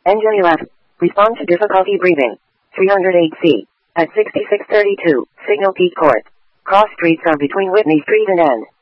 NJF. Respond to difficulty breathing. 308C. At 6632, Signal Peak Court. Cross streets are between Whitney Street and N.